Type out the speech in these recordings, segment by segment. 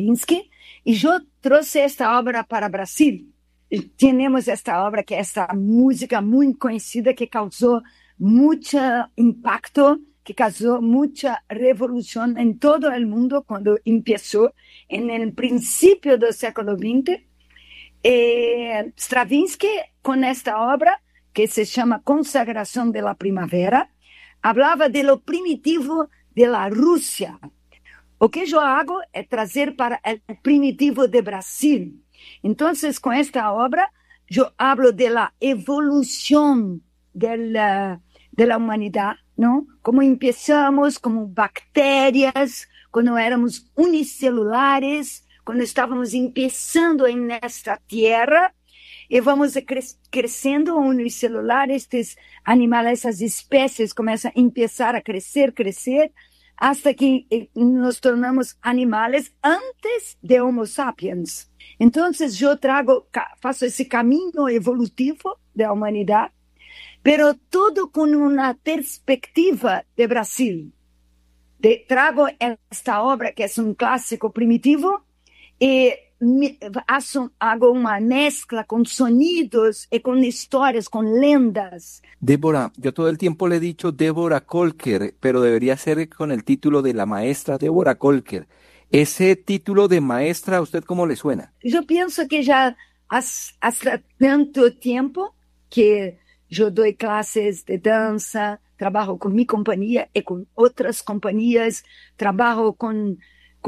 Stravinsky, y yo traje esta obra para Brasil. Y tenemos esta obra, que es esta música muy conocida, que causó mucho impacto, que causó mucha revolución en todo el mundo cuando empezó en el principio del siglo XX. Stravinsky, con esta obra, que se llama Consagración de la Primavera, hablaba de lo primitivo de la Rusia. O que yo hago es traer para el primitivo de Brasil. Entonces, con esta obra, yo hablo de la evolución de la humanidad, ¿no? Cómo empezamos como bacterias, cuando éramos unicelulares, cuando estábamos empezando en esta tierra, y vamos crescendo unicelular, estos animales, esas especies comienzan a empezar a crecer, hasta que nos tornamos animales antes de Homo sapiens. Entonces yo faço ese camino evolutivo de la humanidad, pero todo con una perspectiva de Brasil. Trago esta obra, que es un clásico primitivo, y hago una mezcla con sonidos y con historias, con lendas. Débora, yo todo el tiempo le he dicho Débora Kolker, pero debería ser con el título de la maestra Débora Kolker. ¿Ese título de maestra a usted cómo le suena? Yo pienso que ya hace tanto tiempo que yo doy clases de danza, trabajo con mi compañía y con otras compañías, trabajo con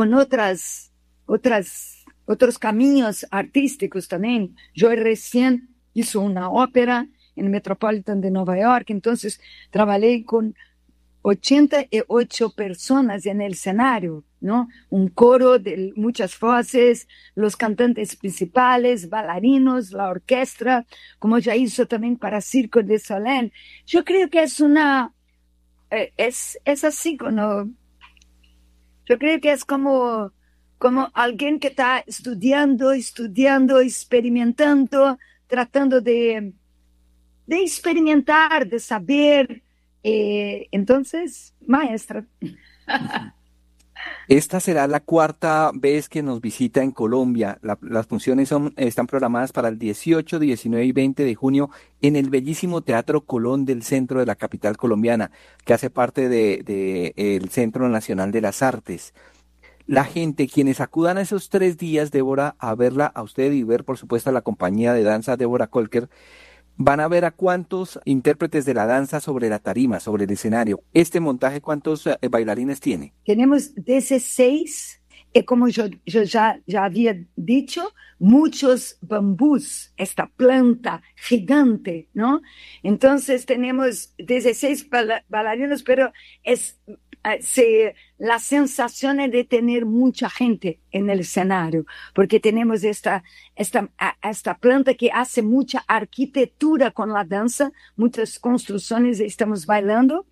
otros caminos artísticos también. Yo recién hice una ópera en el Metropolitan de Nueva York, entonces trabajé con 88 personas en el escenario, ¿no? Un coro de muchas voces, los cantantes principales, bailarinos, la orquesta, como ya hizo también para Circo de Soleil. Yo creo que es así, ¿no? Yo creo que es como alguien que está estudiando, experimentando, tratando de experimentar, de saber. Entonces, maestra. Esta será la cuarta vez que nos visita en Colombia. Las funciones están programadas para el 18, 19 y 20 de junio en el bellísimo Teatro Colón del centro de la capital colombiana, que hace parte el Centro Nacional de las Artes. La gente, quienes acudan a esos 3 días, Débora, a verla a usted y ver, por supuesto, a la compañía de danza Débora Kolker, van a ver a cuántos intérpretes de la danza sobre la tarima, sobre el escenario. Este montaje, ¿cuántos bailarines tiene? Tenemos 16, y como yo ya había dicho, muchos bambús, esta planta gigante, ¿no? Entonces tenemos 16 bailarinos, pero la sensación es de tener mucha gente en el escenario, porque tenemos esta planta que hace mucha arquitectura con la danza, muchas construcciones estamos bailando.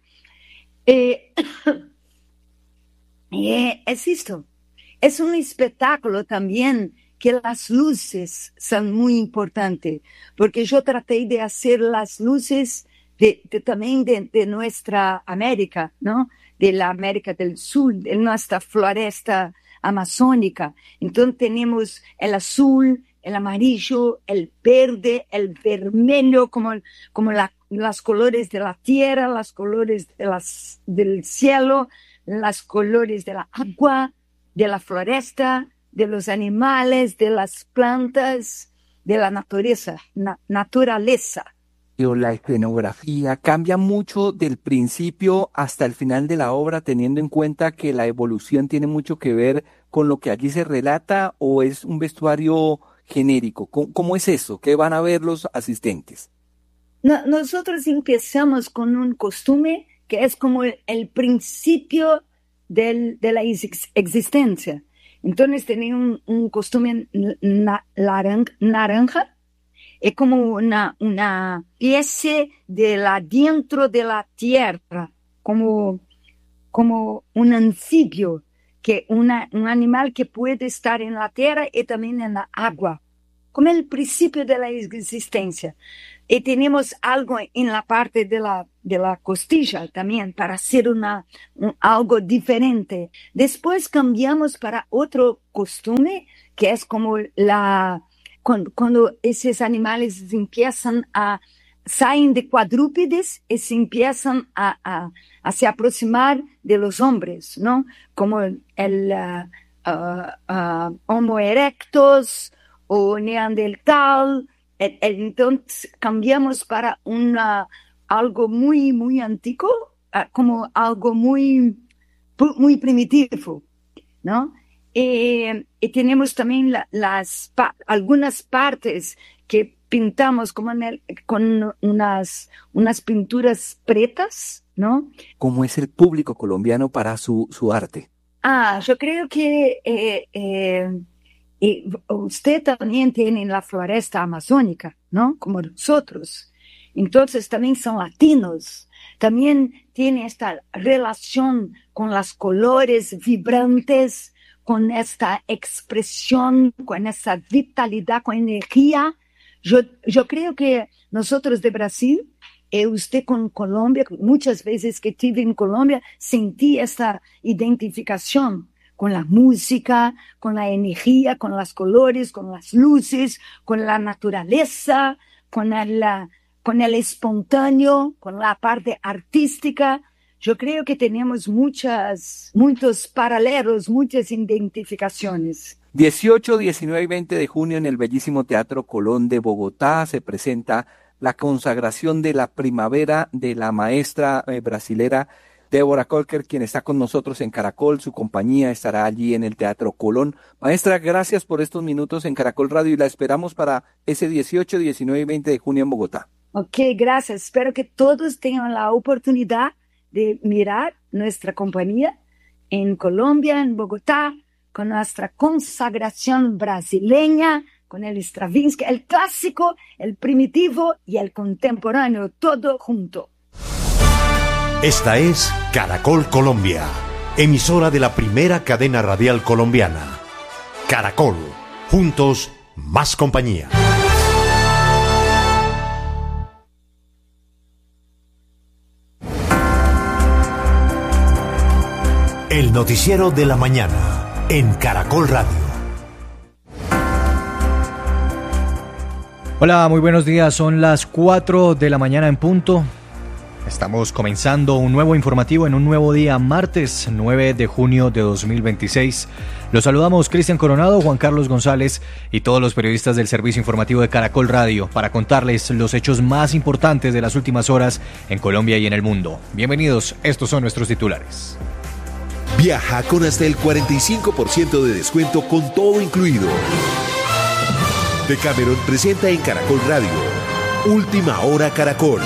Es esto. Es un espectáculo también que las luces son muy importantes, porque yo traté de hacer las luces también de nuestra América, ¿no? De la América del Sur, de nuestra floresta amazónica. Entonces tenemos el azul, el amarillo, el verde, el vermelho, como las colores de la tierra, los colores del cielo, los colores de la agua, de la floresta, de los animales, de las plantas, de la naturaleza. La escenografía cambia mucho del principio hasta el final de la obra, teniendo en cuenta que la evolución tiene mucho que ver con lo que allí se relata, o es un vestuario genérico. ¿Cómo es eso? ¿Qué van a ver los asistentes? Nosotros empezamos con un costume que es como el principio de la existencia. Entonces tenía un costume naranja. Es como una pieza dentro de la tierra, como un anfibio, un animal que puede estar en la tierra y también en la agua, como el principio de la existencia. Y tenemos algo en la parte de la costilla también para hacer algo diferente. Después cambiamos para otro costumbre, que es como cuando esos animales salen de cuadrúpedes y se empiezan a se aproximar de los hombres, ¿no? Como el Homo erectus o Neandertal. Entonces cambiamos para algo muy, muy antiguo, como algo muy, muy primitivo, ¿no? Y tenemos también algunas partes que pintamos como con unas pinturas pretas, ¿no? ¿Cómo es el público colombiano para su arte? Yo creo que y usted también tiene la floresta amazónica, ¿no? Como nosotros. Entonces también son latinos. También tiene esta relación con los colores vibrantes, con esta expresión, con esa vitalidad, con energía. Yo creo que nosotros de Brasil, usted con Colombia, muchas veces que estuve en Colombia, sentí esta identificación con la música, con la energía, con los colores, con las luces, con la naturaleza, con el espontáneo, con la parte artística. Yo creo que tenemos muchos paralelos, muchas identificaciones. 18, 19 y 20 de junio en el bellísimo Teatro Colón de Bogotá se presenta la consagración de la primavera de la maestra brasilera Débora Colker, quien está con nosotros en Caracol. Su compañía estará allí en el Teatro Colón. Maestra, gracias por estos minutos en Caracol Radio y la esperamos para ese 18, 19 y 20 de junio en Bogotá. Ok, gracias. Espero que todos tengan la oportunidad de mirar nuestra compañía en Colombia, en Bogotá, con nuestra consagración brasileña, con el Stravinsky, el clásico, el primitivo y el contemporáneo, todo junto. Esta es Caracol Colombia, emisora de la primera cadena radial colombiana. Caracol, juntos, más compañía. El noticiero de la mañana en Caracol Radio. Hola, muy buenos días. Son las 4 de la mañana en punto. Estamos comenzando un nuevo informativo en un nuevo día, martes 9 de junio de 2026. Los saludamos Cristian Coronado, Juan Carlos González y todos los periodistas del servicio informativo de Caracol Radio para contarles los hechos más importantes de las últimas horas en Colombia y en el mundo. Bienvenidos, estos son nuestros titulares. Viaja con hasta el 45% de descuento con todo incluido. Decameron presenta en Caracol Radio Última Hora Caracol.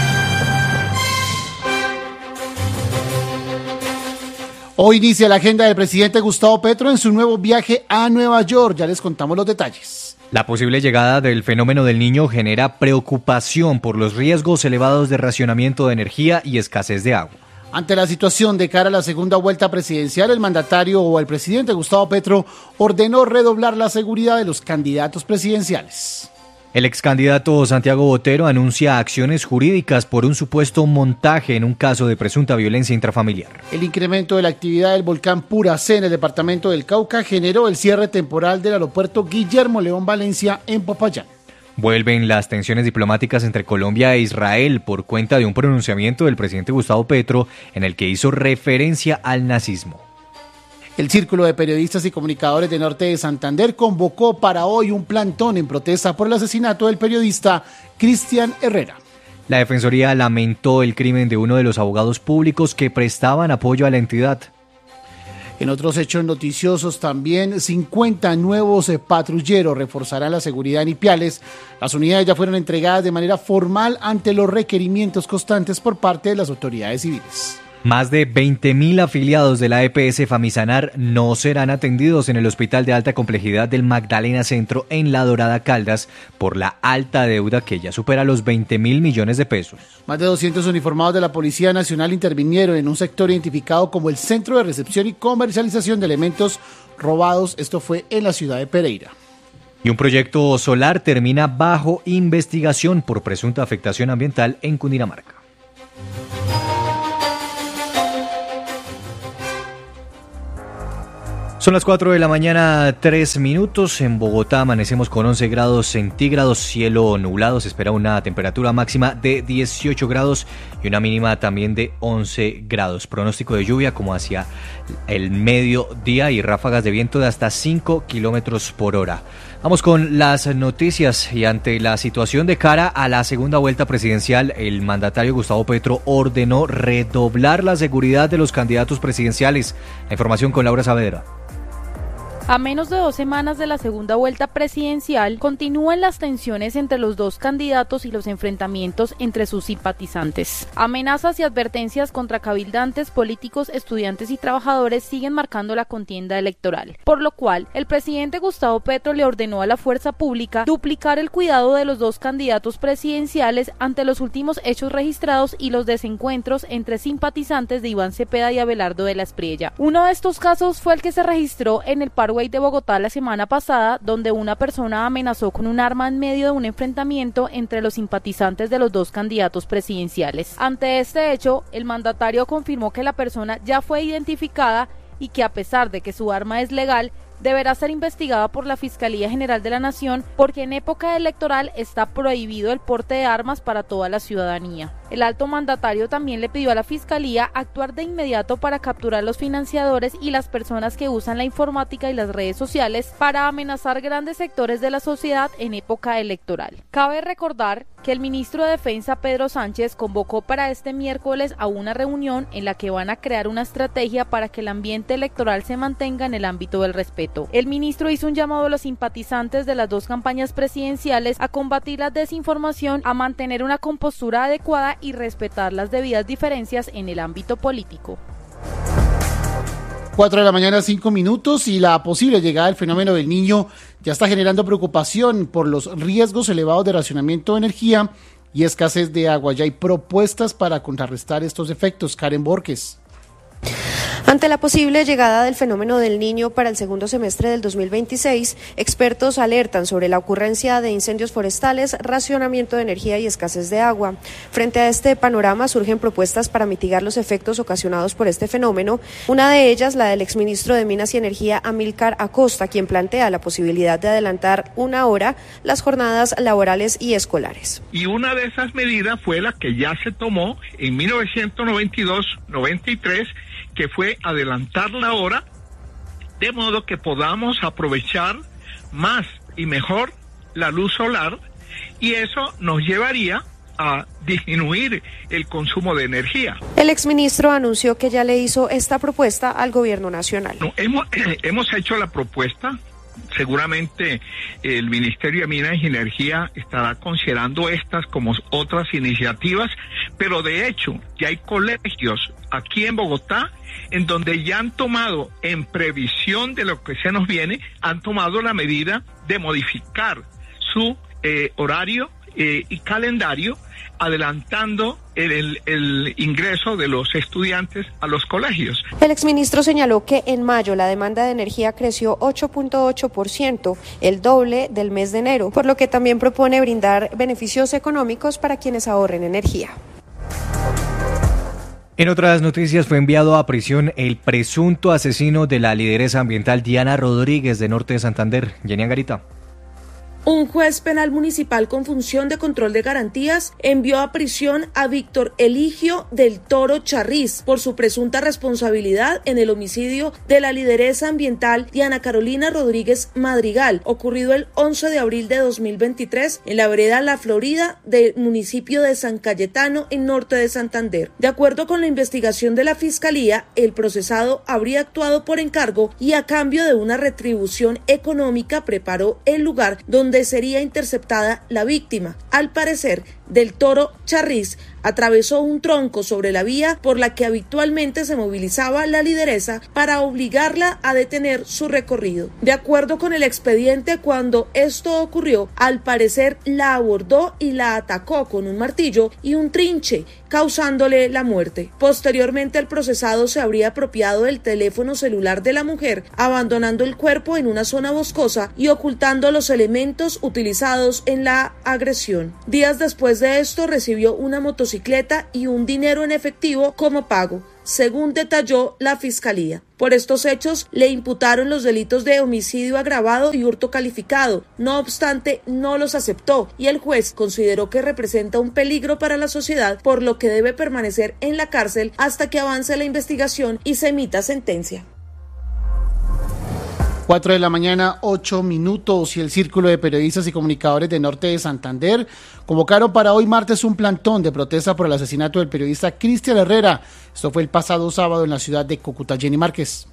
Hoy inicia la agenda del presidente Gustavo Petro en su nuevo viaje a Nueva York. Ya les contamos los detalles. La posible llegada del fenómeno del Niño genera preocupación por los riesgos elevados de racionamiento de energía y escasez de agua. Ante la situación de cara a la segunda vuelta presidencial, el mandatario o el presidente Gustavo Petro ordenó redoblar la seguridad de los candidatos presidenciales. El excandidato Santiago Botero anuncia acciones jurídicas por un supuesto montaje en un caso de presunta violencia intrafamiliar. El incremento de la actividad del volcán Puracé en el departamento del Cauca generó el cierre temporal del aeropuerto Guillermo León Valencia en Popayán. Vuelven las tensiones diplomáticas entre Colombia e Israel por cuenta de un pronunciamiento del presidente Gustavo Petro en el que hizo referencia al nazismo. El Círculo de Periodistas y Comunicadores de Norte de Santander convocó para hoy un plantón en protesta por el asesinato del periodista Cristian Herrera. La Defensoría lamentó el crimen de uno de los abogados públicos que prestaban apoyo a la entidad. En otros hechos noticiosos también, 50 nuevos patrulleros reforzarán la seguridad en Ipiales. Las unidades ya fueron entregadas de manera formal ante los requerimientos constantes por parte de las autoridades civiles. Más de 20.000 afiliados de la EPS Famisanar no serán atendidos en el Hospital de Alta Complejidad del Magdalena Centro en La Dorada Caldas por la alta deuda que ya supera los 20.000 millones de pesos. Más de 200 uniformados de la Policía Nacional intervinieron en un sector identificado como el Centro de Recepción y Comercialización de Elementos Robados. Esto fue en la ciudad de Pereira. Y un proyecto solar termina bajo investigación por presunta afectación ambiental en Cundinamarca. Son las 4 de la mañana, 3 minutos. En Bogotá amanecemos con 11 grados centígrados, cielo nublado. Se espera una temperatura máxima de 18 grados y una mínima también de 11 grados. Pronóstico de lluvia como hacia el mediodía y ráfagas de viento de hasta 5 kilómetros por hora. Vamos con las noticias y ante la situación de cara a la segunda vuelta presidencial, el mandatario Gustavo Petro ordenó redoblar la seguridad de los candidatos presidenciales. La información con Laura Saavedra. A menos de 2 semanas de la segunda vuelta presidencial, continúan las tensiones entre los dos candidatos y los enfrentamientos entre sus simpatizantes. Amenazas y advertencias contra cabildantes, políticos, estudiantes y trabajadores siguen marcando la contienda electoral, por lo cual el presidente Gustavo Petro le ordenó a la fuerza pública duplicar el cuidado de los dos candidatos presidenciales ante los últimos hechos registrados y los desencuentros entre simpatizantes de Iván Cepeda y Abelardo de la Espriella. Uno de estos casos fue el que se registró en el Parkway de Bogotá la semana pasada, donde una persona amenazó con un arma en medio de un enfrentamiento entre los simpatizantes de los dos candidatos presidenciales. Ante este hecho, el mandatario confirmó que la persona ya fue identificada y que, a pesar de que su arma es legal, deberá ser investigada por la Fiscalía General de la Nación porque en época electoral está prohibido el porte de armas para toda la ciudadanía. El alto mandatario también le pidió a la Fiscalía actuar de inmediato para capturar los financiadores y las personas que usan la informática y las redes sociales para amenazar grandes sectores de la sociedad en época electoral. Cabe recordar que el ministro de Defensa, Pedro Sánchez, convocó para este miércoles a una reunión en la que van a crear una estrategia para que el ambiente electoral se mantenga en el ámbito del respeto. El ministro hizo un llamado a los simpatizantes de las dos campañas presidenciales a combatir la desinformación, a mantener una compostura adecuada y respetar las debidas diferencias en el ámbito político. 4 de la mañana, 5 minutos, y la posible llegada del fenómeno del Niño ya está generando preocupación por los riesgos elevados de racionamiento de energía y escasez de agua. Ya hay propuestas para contrarrestar estos efectos. Karen Borges. Ante la posible llegada del fenómeno del Niño para el segundo semestre del 2026, expertos alertan sobre la ocurrencia de incendios forestales, racionamiento de energía y escasez de agua. Frente a este panorama surgen propuestas para mitigar los efectos ocasionados por este fenómeno, una de ellas la del exministro de Minas y Energía Amílcar Acosta, quien plantea la posibilidad de adelantar 1 hora las jornadas laborales y escolares. Y una de esas medidas fue la que ya se tomó en 1992-93, que fue adelantar la hora, de modo que podamos aprovechar más y mejor la luz solar, y eso nos llevaría a disminuir el consumo de energía. El exministro anunció que ya le hizo esta propuesta al gobierno nacional. No, hemos hecho la propuesta. Seguramente el Ministerio de Minas y Energía estará considerando estas como otras iniciativas, pero de hecho ya hay colegios aquí en Bogotá en donde ya han tomado, en previsión de lo que se nos viene, han tomado la medida de modificar su horario y calendario, adelantando el ingreso de los estudiantes a los colegios. El exministro señaló que en mayo la demanda de energía creció 8.8%, el doble del mes de enero, por lo que también propone brindar beneficios económicos para quienes ahorren energía. En otras noticias, fue enviado a prisión el presunto asesino de la lideresa ambiental Diana Rodríguez de Norte de Santander. Jenny Angarita. Un juez penal municipal con función de control de garantías envió a prisión a Víctor Eligio del Toro Charriz por su presunta responsabilidad en el homicidio de la lideresa ambiental Diana Carolina Rodríguez Madrigal, ocurrido el 11 de abril de 2023 en la vereda La Florida del municipio de San Cayetano, en Norte de Santander. De acuerdo con la investigación de la Fiscalía, el procesado habría actuado por encargo y a cambio de una retribución económica preparó el lugar donde sería interceptada la víctima. Al parecer, del Toro Charriz atravesó un tronco sobre la vía por la que habitualmente se movilizaba la lideresa para obligarla a detener su recorrido. De acuerdo con el expediente, cuando esto ocurrió, al parecer la abordó y la atacó con un martillo y un trinche, causándole la muerte. Posteriormente, el procesado se habría apropiado del teléfono celular de la mujer, abandonando el cuerpo en una zona boscosa y ocultando los elementos utilizados en la agresión. Días después de esto, recibió una motocicleta y un dinero en efectivo como pago, según detalló la Fiscalía. Por estos hechos le imputaron los delitos de homicidio agravado y hurto calificado. No obstante, no los aceptó y el juez consideró que representa un peligro para la sociedad, por lo que debe permanecer en la cárcel hasta que avance la investigación y se emita sentencia. 4 de la mañana, 8 minutos, y el Círculo de Periodistas y Comunicadores de Norte de Santander convocaron para hoy martes un plantón de protesta por el asesinato del periodista Cristian Herrera. Esto fue el pasado sábado en la ciudad de Cúcuta. Jenny Márquez.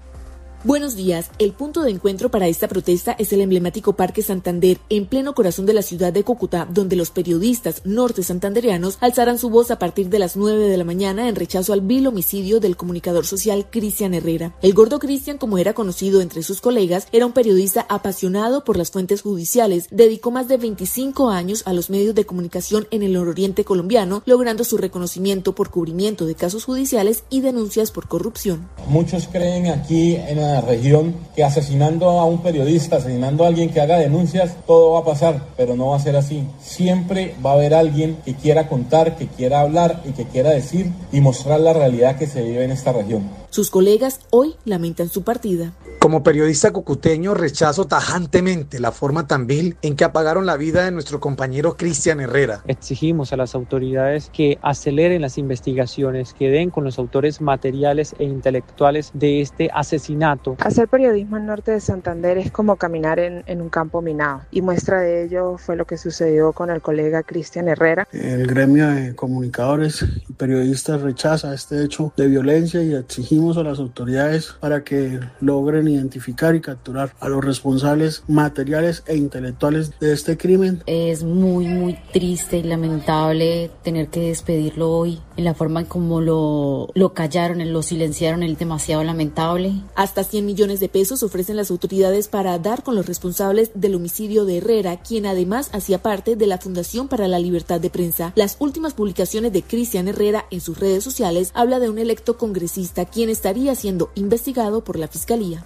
Buenos días. El punto de encuentro para esta protesta es el emblemático Parque Santander, en pleno corazón de la ciudad de Cúcuta, donde los periodistas norte santandereanos alzarán su voz a partir de las 9 de la mañana en rechazo al vil homicidio del comunicador social Cristian Herrera. El gordo Cristian, como era conocido entre sus colegas, era un periodista apasionado por las fuentes judiciales. Dedicó más de 25 años a los medios de comunicación en el nororiente colombiano, logrando su reconocimiento por cubrimiento de casos judiciales y denuncias por corrupción. Muchos creen aquí en la región que asesinando a un periodista, asesinando a alguien que haga denuncias, todo va a pasar, pero no va a ser así. Siempre va a haber alguien que quiera contar, que quiera hablar y que quiera decir y mostrar la realidad que se vive en esta región. Sus colegas hoy lamentan su partida. Como periodista cucuteño rechazo tajantemente la forma tan vil en que apagaron la vida de nuestro compañero Cristian Herrera. Exigimos a las autoridades que aceleren las investigaciones, que den con los autores materiales e intelectuales de este asesinato. Hacer periodismo en Norte de Santander es como caminar en un campo minado, y muestra de ello fue lo que sucedió con el colega Cristian Herrera. El gremio de comunicadores y periodistas rechaza este hecho de violencia y exigimos a las autoridades para que logren identificar y capturar a los responsables materiales e intelectuales de este crimen. Es muy triste y lamentable tener que despedirlo hoy en la forma en como lo callaron, lo silenciaron, es demasiado lamentable. Hasta 100 millones de pesos ofrecen las autoridades para dar con los responsables del homicidio de Herrera, quien además hacía parte de la Fundación para la Libertad de Prensa. Las últimas publicaciones de Cristian Herrera en sus redes sociales habla de un electo congresista quien estaría siendo investigado por la Fiscalía.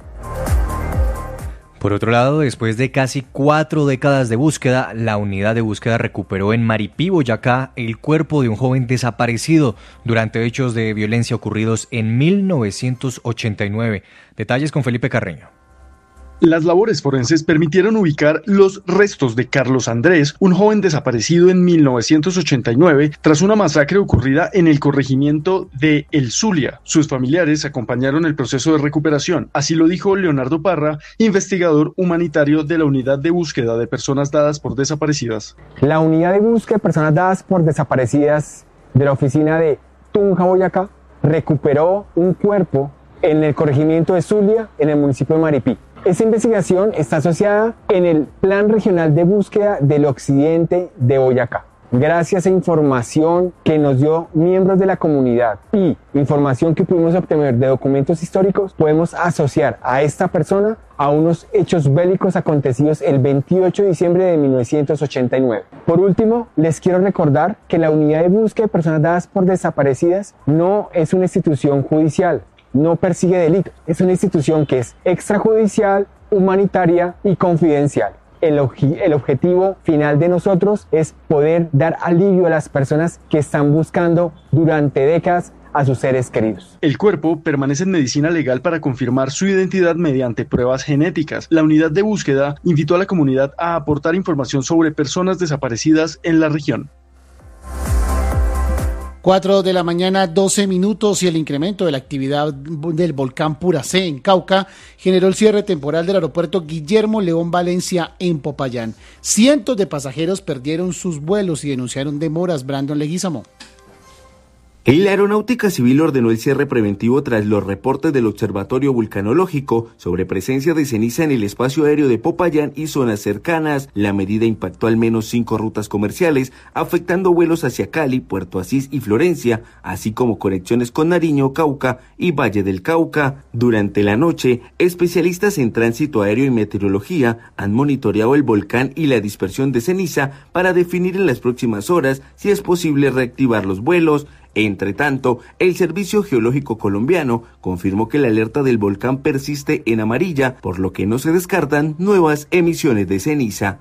Por otro lado, después de casi 4 décadas de búsqueda, la unidad de búsqueda recuperó en Maripí, Boyacá, el cuerpo de un joven desaparecido durante hechos de violencia ocurridos en 1989. Detalles con Felipe Carreño. Las labores forenses permitieron ubicar los restos de Carlos Andrés, un joven desaparecido en 1989 tras una masacre ocurrida en el corregimiento de El Zulia. Sus familiares acompañaron el proceso de recuperación, así lo dijo Leonardo Parra, investigador humanitario de la Unidad de Búsqueda de Personas Dadas por Desaparecidas. La Unidad de Búsqueda de Personas Dadas por Desaparecidas de la oficina de Tunja, Boyacá, recuperó un cuerpo en el corregimiento de Zulia, en el municipio de Maripí. Esta investigación está asociada en el Plan Regional de Búsqueda del Occidente de Boyacá. Gracias a información que nos dio miembros de la comunidad y información que pudimos obtener de documentos históricos, podemos asociar a esta persona a unos hechos bélicos acontecidos el 28 de diciembre de 1989. Por último, les quiero recordar que la Unidad de Búsqueda de Personas Dadas por Desaparecidas no es una institución judicial. No persigue delitos, es una institución que es extrajudicial, humanitaria y confidencial. El objetivo final de nosotros es poder dar alivio a las personas que están buscando durante décadas a sus seres queridos. El cuerpo permanece en medicina legal para confirmar su identidad mediante pruebas genéticas. La unidad de búsqueda invitó a la comunidad a aportar información sobre personas desaparecidas en la región. 4 de la mañana, 12 minutos, y el incremento de la actividad del volcán Puracé en Cauca generó el cierre temporal del aeropuerto Guillermo León Valencia en Popayán. Cientos de pasajeros perdieron sus vuelos y denunciaron demoras. Brandon Leguízamo. La Aeronáutica Civil ordenó el cierre preventivo tras los reportes del Observatorio Vulcanológico sobre presencia de ceniza en el espacio aéreo de Popayán y zonas cercanas. La medida impactó al menos 5 rutas comerciales, afectando vuelos hacia Cali, Puerto Asís y Florencia, así como conexiones con Nariño, Cauca y Valle del Cauca. Durante la noche, especialistas en tránsito aéreo y meteorología han monitoreado el volcán y la dispersión de ceniza para definir en las próximas horas si es posible reactivar los vuelos. Entre tanto, el Servicio Geológico Colombiano confirmó que la alerta del volcán persiste en amarilla, por lo que no se descartan nuevas emisiones de ceniza.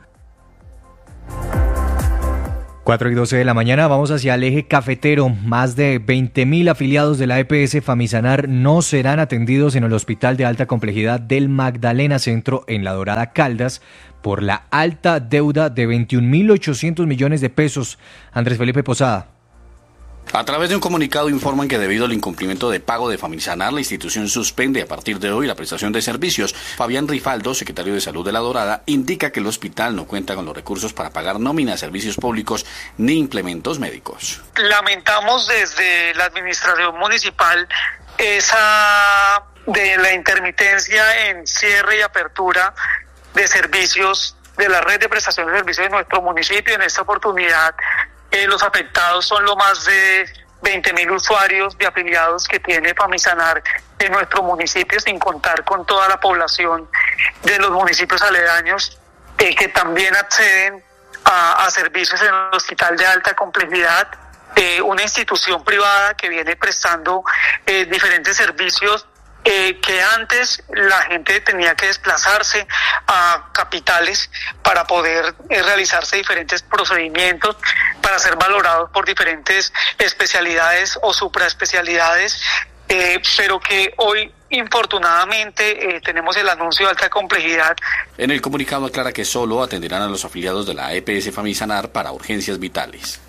4:12 de la mañana, vamos hacia el eje cafetero. Más de 20.000 afiliados de la EPS Famisanar no serán atendidos en el Hospital de Alta Complejidad del Magdalena Centro en La Dorada, Caldas, por la alta deuda de 21.800 millones de pesos. Andrés Felipe Posada. A través de un comunicado informan que debido al incumplimiento de pago de Famisanar, la institución suspende a partir de hoy la prestación de servicios. Fabián Rifaldo, secretario de Salud de La Dorada, indica que el hospital no cuenta con los recursos para pagar nómina, servicios públicos ni implementos médicos. Lamentamos desde la administración municipal esa de la intermitencia en cierre y apertura de servicios de la red de prestación de servicios de nuestro municipio. En esta oportunidad los afectados son lo más de 20.000 usuarios de afiliados que tiene Famisanar en nuestro municipio, sin contar con toda la población de los municipios aledaños que también acceden a servicios en el Hospital de Alta Complejidad, una institución privada que viene prestando diferentes servicios que antes la gente tenía que desplazarse a capitales para poder realizarse diferentes procedimientos, para ser valorados por diferentes especialidades o supraespecialidades, pero que hoy infortunadamente tenemos el anuncio de alta complejidad. En el comunicado aclara que solo atenderán a los afiliados de la EPS Famisanar para urgencias vitales.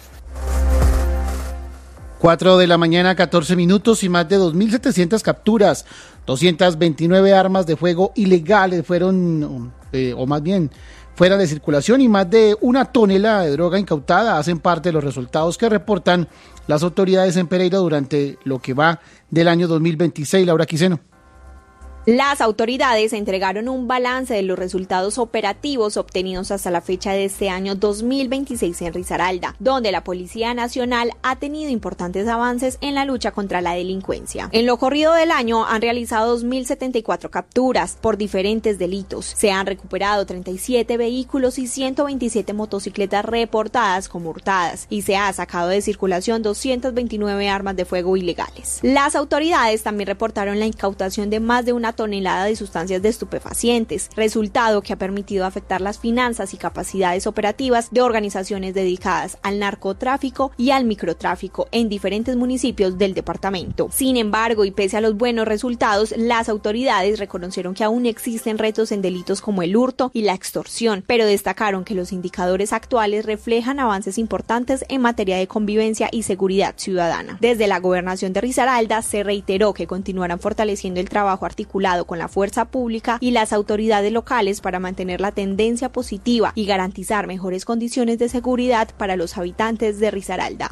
4 de la mañana, 14 minutos y más de 2.700 capturas, 229 armas de fuego ilegales fueron, o más bien, fuera de circulación y más de 1 tonelada de droga incautada hacen parte de los resultados que reportan las autoridades en Pereira durante lo que va del año 2026. Laura Quiseno. Las autoridades entregaron un balance de los resultados operativos obtenidos hasta la fecha de este año 2026 en Risaralda, donde la Policía Nacional ha tenido importantes avances en la lucha contra la delincuencia. En lo corrido del año han realizado 2.074 capturas por diferentes delitos. Se han recuperado 37 vehículos y 127 motocicletas reportadas como hurtadas y se ha sacado de circulación 229 armas de fuego ilegales. Las autoridades también reportaron la incautación de más de 1 tonelada de sustancias de estupefacientes, resultado que ha permitido afectar las finanzas y capacidades operativas de organizaciones dedicadas al narcotráfico y al microtráfico en diferentes municipios del departamento. Sin embargo, y pese a los buenos resultados, las autoridades reconocieron que aún existen retos en delitos como el hurto y la extorsión, pero destacaron que los indicadores actuales reflejan avances importantes en materia de convivencia y seguridad ciudadana. Desde la gobernación de Risaralda se reiteró que continuarán fortaleciendo el trabajo articulado con la fuerza pública y las autoridades locales para mantener la tendencia positiva y garantizar mejores condiciones de seguridad para los habitantes de Risaralda.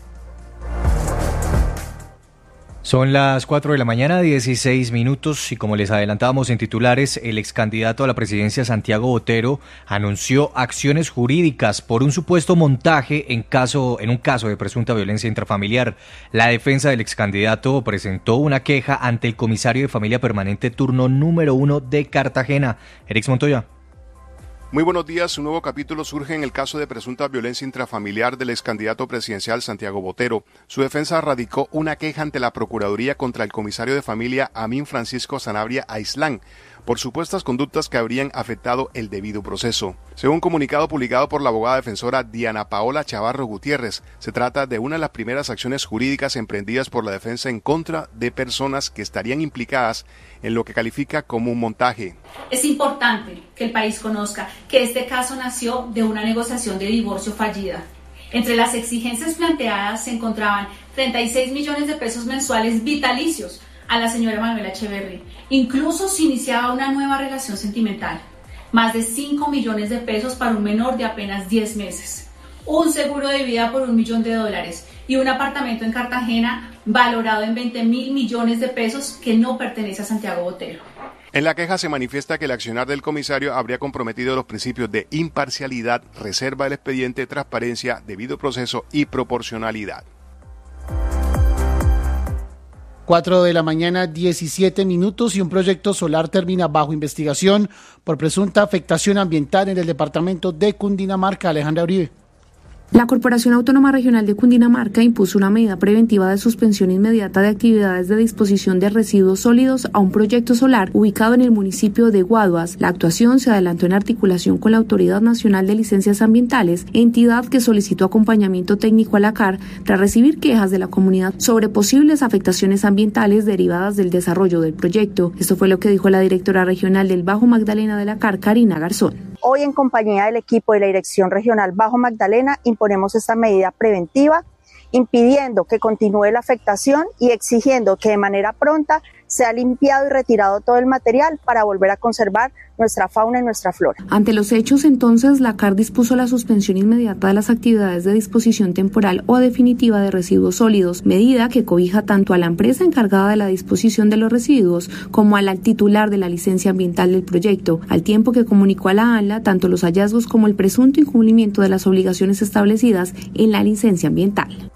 Son las 4 de la mañana, 16 minutos, y como les adelantábamos en titulares, el excandidato a la presidencia Santiago Botero anunció acciones jurídicas por un supuesto montaje en un caso de presunta violencia intrafamiliar. La defensa del excandidato presentó una queja ante el comisario de Familia Permanente turno número 1 de Cartagena. Erix Montoya. Muy buenos días. Un nuevo capítulo surge en el caso de presunta violencia intrafamiliar del excandidato presidencial Santiago Botero. Su defensa radicó una queja ante la Procuraduría contra el comisario de familia Amin Francisco Sanabria Aislán por supuestas conductas que habrían afectado el debido proceso. Según un comunicado publicado por la abogada defensora Diana Paola Chavarro Gutiérrez, se trata de una de las primeras acciones jurídicas emprendidas por la defensa en contra de personas que estarían implicadas en lo que califica como un montaje. Es importante que el país conozca que este caso nació de una negociación de divorcio fallida. Entre las exigencias planteadas se encontraban 36 millones de pesos mensuales vitalicios a la señora Manuela Echeverry. Incluso se iniciaba una nueva relación sentimental. Más de 5 millones de pesos para un menor de apenas 10 meses. Un seguro de vida por $1 millón y un apartamento en Cartagena valorado en 20.000 millones de pesos que no pertenece a Santiago Botero. En la queja se manifiesta que el accionar del comisario habría comprometido los principios de imparcialidad, reserva del expediente, transparencia, debido proceso y proporcionalidad. 4 de la mañana, 17 minutos, y un proyecto solar termina bajo investigación por presunta afectación ambiental en el departamento de Cundinamarca. Alejandra Uribe. La Corporación Autónoma Regional de Cundinamarca impuso una medida preventiva de suspensión inmediata de actividades de disposición de residuos sólidos a un proyecto solar ubicado en el municipio de Guaduas. La actuación se adelantó en articulación con la Autoridad Nacional de Licencias Ambientales, entidad que solicitó acompañamiento técnico a la CAR tras recibir quejas de la comunidad sobre posibles afectaciones ambientales derivadas del desarrollo del proyecto. Esto fue lo que dijo la directora regional del Bajo Magdalena de la CAR, Karina Garzón. Hoy, en compañía del equipo de la Dirección Regional Bajo Magdalena, imponemos esta medida preventiva, impidiendo que continúe la afectación y exigiendo que de manera pronta sea limpiado y retirado todo el material para volver a conservar nuestra fauna y nuestra flora. Ante los hechos, entonces, la CAR dispuso la suspensión inmediata de las actividades de disposición temporal o definitiva de residuos sólidos, medida que cobija tanto a la empresa encargada de la disposición de los residuos como al titular de la licencia ambiental del proyecto, al tiempo que comunicó a la ANLA tanto los hallazgos como el presunto incumplimiento de las obligaciones establecidas en la licencia ambiental.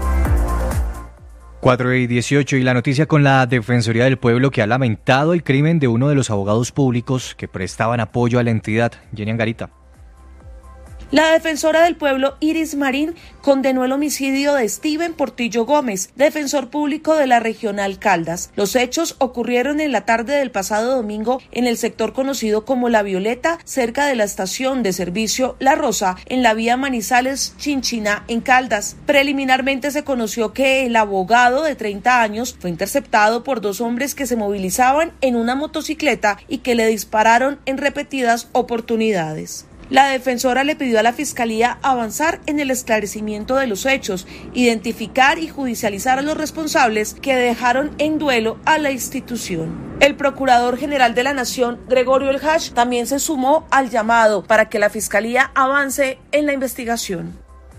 4:18, y la noticia con la Defensoría del Pueblo, que ha lamentado el crimen de uno de los abogados públicos que prestaban apoyo a la entidad. Jenny Angarita. La defensora del pueblo, Iris Marín, condenó el homicidio de Steven Portillo Gómez, defensor público de la Regional Caldas. Los hechos ocurrieron en la tarde del pasado domingo en el sector conocido como La Violeta, cerca de la estación de servicio La Rosa, en la vía Manizales-Chinchiná, en Caldas. Preliminarmente se conoció que el abogado de 30 años fue interceptado por dos hombres que se movilizaban en una motocicleta y que le dispararon en repetidas oportunidades. La defensora le pidió a la Fiscalía avanzar en el esclarecimiento de los hechos, identificar y judicializar a los responsables que dejaron en duelo a la institución. El Procurador General de la Nación, Gregorio El Hash, también se sumó al llamado para que la Fiscalía avance en la investigación.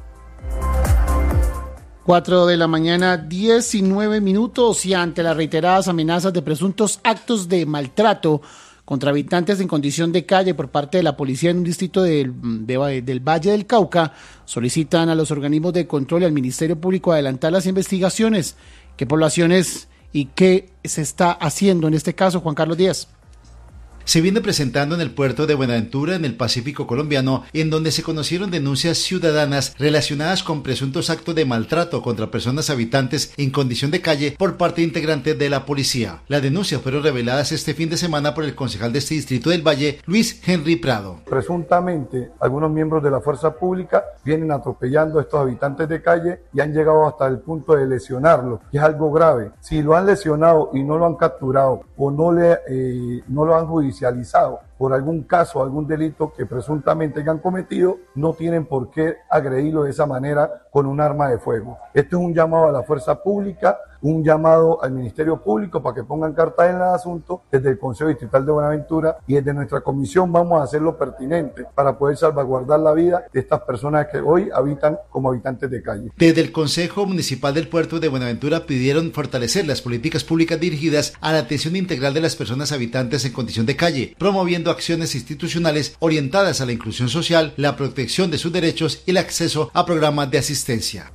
4 de la mañana, 19 minutos, y ante las reiteradas amenazas de presuntos actos de maltrato contra habitantes en condición de calle por parte de la policía en un distrito del Valle del Cauca, solicitan a los organismos de control y al Ministerio Público adelantar las investigaciones. ¿Qué poblaciones y qué se está haciendo en este caso, Juan Carlos Díaz? Se viene presentando en el puerto de Buenaventura, en el Pacífico colombiano, en donde se conocieron denuncias ciudadanas relacionadas con presuntos actos de maltrato contra personas habitantes en condición de calle por parte de integrantes de la policía. Las denuncias fueron reveladas este fin de semana por el concejal de este distrito del Valle, Luis Henry Prado. Presuntamente, algunos miembros de la fuerza pública vienen atropellando a estos habitantes de calle y han llegado hasta el punto de lesionarlos, y es algo grave. Si lo han lesionado y no lo han capturado o no lo han judicializado por algún caso, algún delito que presuntamente hayan cometido, no tienen por qué agredirlo de esa manera con un arma de fuego. Esto es un llamado a la fuerza pública, un llamado al Ministerio Público para que pongan cartas en el asunto. Desde el Consejo Distrital de Buenaventura y desde nuestra comisión vamos a hacer lo pertinente para poder salvaguardar la vida de estas personas que hoy habitan como habitantes de calle. Desde el Consejo Municipal del Puerto de Buenaventura pidieron fortalecer las políticas públicas dirigidas a la atención integral de las personas habitantes en condición de calle, promoviendo acciones institucionales orientadas a la inclusión social, la protección de sus derechos y el acceso a programas de asistencia.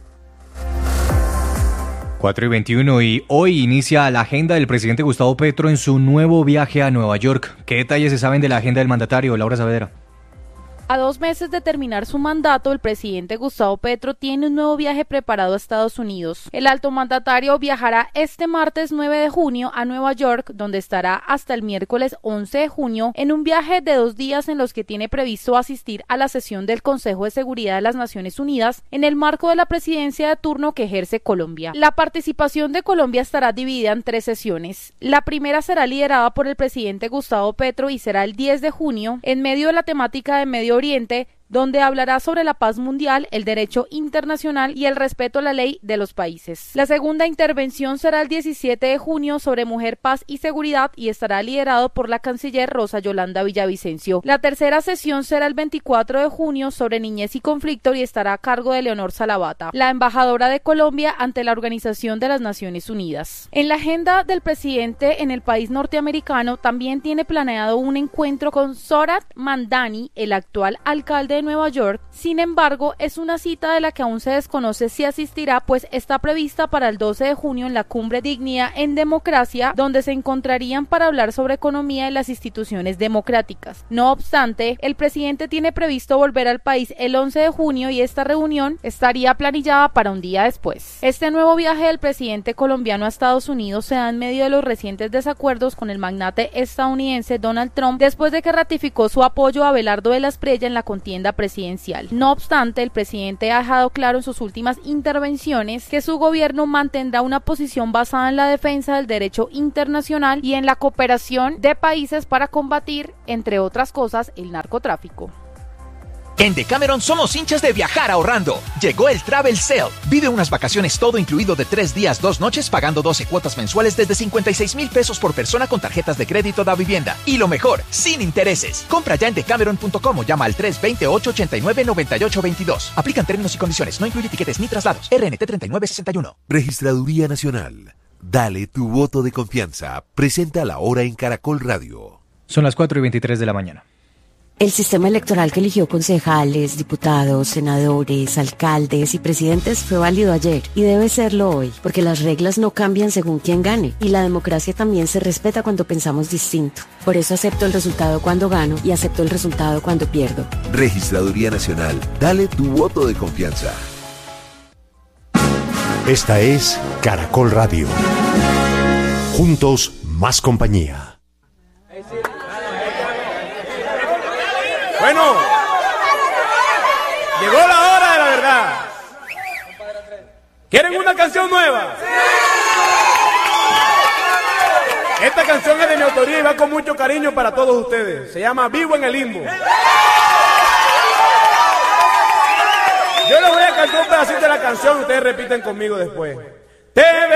4:21, y hoy inicia la agenda del presidente Gustavo Petro en su nuevo viaje a Nueva York. ¿Qué detalles se saben de la agenda del mandatario, Laura Saavedra? A 2 meses de terminar su mandato, el presidente Gustavo Petro tiene un nuevo viaje preparado a Estados Unidos. El alto mandatario viajará este martes 9 de junio a Nueva York, donde estará hasta el miércoles 11 de junio en un viaje de 2 días en los que tiene previsto asistir a la sesión del Consejo de Seguridad de las Naciones Unidas en el marco de la presidencia de turno que ejerce Colombia. La participación de Colombia estará dividida en 3 sesiones. La primera será liderada por el presidente Gustavo Petro y será el 10 de junio. En medio de la temática de Medio Oriente, donde hablará sobre la paz mundial, el derecho internacional y el respeto a la ley de los países. La segunda intervención será el 17 de junio sobre mujer, paz y seguridad y estará liderado por la canciller Rosa Yolanda Villavicencio. La tercera sesión será el 24 de junio sobre niñez y conflicto y estará a cargo de Leonor Salavata, la embajadora de Colombia ante la Organización de las Naciones Unidas. En la agenda del presidente en el país norteamericano también tiene planeado un encuentro con Zohran Mamdani, el actual alcalde de Nueva York. Sin embargo, es una cita de la que aún se desconoce si asistirá, pues está prevista para el 12 de junio en la Cumbre Dignidad en Democracia, donde se encontrarían para hablar sobre economía y las instituciones democráticas. No obstante, el presidente tiene previsto volver al país el 11 de junio y esta reunión estaría planillada para un día después. Este nuevo viaje del presidente colombiano a Estados Unidos se da en medio de los recientes desacuerdos con el magnate estadounidense Donald Trump después de que ratificó su apoyo a Abelardo de la Espriella en la contienda presidencial. No obstante, el presidente ha dejado claro en sus últimas intervenciones que su gobierno mantendrá una posición basada en la defensa del derecho internacional y en la cooperación de países para combatir, entre otras cosas, el narcotráfico. En Decameron somos hinchas de viajar ahorrando. Llegó el Travel Sale. Vive unas vacaciones todo incluido de 3 días, 2 noches pagando 12 cuotas mensuales desde 56,000 pesos por persona con tarjetas de crédito da vivienda. Y lo mejor, sin intereses. Compra ya en decameron.com o llama al 320-889-9822. Aplican términos y condiciones. No incluye tiquetes ni traslados. RNT 3961. Registraduría Nacional. Dale tu voto de confianza. Presenta la hora en Caracol Radio. Son las 4:23 de la mañana. El sistema electoral que eligió concejales, diputados, senadores, alcaldes y presidentes fue válido ayer y debe serlo hoy, porque las reglas no cambian según quién gane y la democracia también se respeta cuando pensamos distinto. Por eso acepto el resultado cuando gano y acepto el resultado cuando pierdo. Registraduría Nacional. Dale tu voto de confianza. Esta es Caracol Radio. Juntos, más compañía. Bueno, llegó la hora de la verdad. ¿Quieren una canción nueva? Esta canción es de mi autoría y va con mucho cariño para todos ustedes. Se llama Vivo en el Limbo. Yo les voy a cantar un pedacito de la canción y ustedes repiten conmigo después.